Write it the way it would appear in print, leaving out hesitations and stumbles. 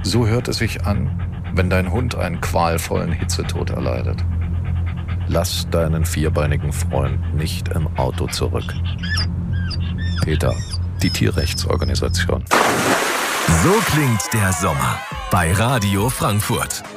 So hört es sich an, wenn dein Hund einen qualvollen Hitzetod erleidet. Lass deinen vierbeinigen Freund nicht im Auto zurück. PETA, die Tierrechtsorganisation. So klingt der Sommer bei Radio Frankfurt.